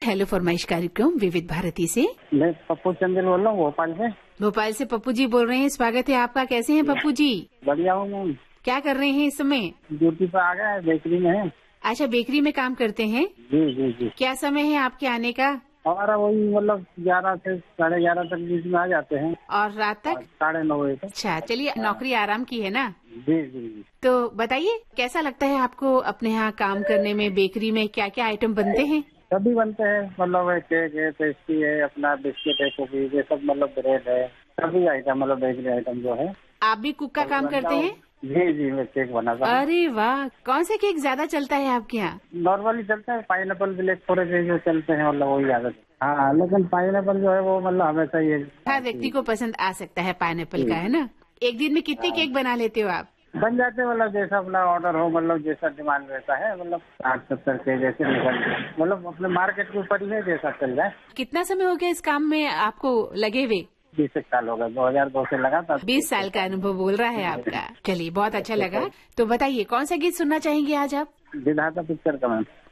Hello फरमाइश कार्यक्रम विविध भारती से। मैं पप्पू चंदेल बोल रहा हूँ भोपाल से। भोपाल से पप्पू जी बोल रहे हैं, स्वागत है आपका। कैसे हैं पप्पू जी? बढ़िया हूँ मैम। क्या कर रहे हैं इस समय? ड्यूटी पे आ गया, बेकरी में है। अच्छा, बेकरी में काम करते हैं। जी जी जी। क्या समय है आपके आने का? हमारा वही मतलब 11 से 11:30 तक बीच में आ जाते हैं। और रात तक? 9:30 बजे तक। अच्छा, चलिए, नौकरी आराम की है ना। जी जी जी। तो बताइए, कैसा लगता है आपको अपने यहाँ काम करने में? बेकरी में क्या क्या आइटम बनते हैं? सभी बनते हैं, मतलब केक है, पेस्ट्री है, अपना बिस्किट है, कुकीज है, सब मतलब ब्रेड है, सभी आइटम मतलब बेकरी आइटम जो है। आप भी कुक का काम करते हैं? जी जी, मैं केक बनाता हूँ। अरे वाह, कौन से केक ज्यादा चलता है आपके यहाँ? नॉर्मली चलता है, पाइनएप्पल ब्लैक फॉरेस्ट जो चलते हैं, मतलब वही ज्यादा। हाँ, लेकिन पाइनएप्पल जो है वो मतलब हमेशा ही हर व्यक्ति को पसंद आ सकता है पाइनएप्पल का, है ना। एक दिन में कितने केक बना लेते हो आप? बन जाते, मतलब जैसा अपना ऑर्डर हो, मतलब जैसा डिमांड रहता है, मतलब 60-70 के जैसे निकल, मतलब अपने मार्केट के ऊपर ही है, जैसा चल जाए। कितना समय हो गया इस काम में आपको लगे हुए? 20 साल हो गए, 2002 से लगा था। 20 साल का अनुभव बोल रहा है आपका। चलिए, बहुत अच्छा लगा। तो बताइए, कौन सा गीत सुनना चाहेंगे आज आप? विधाता पिक्चर का मैम।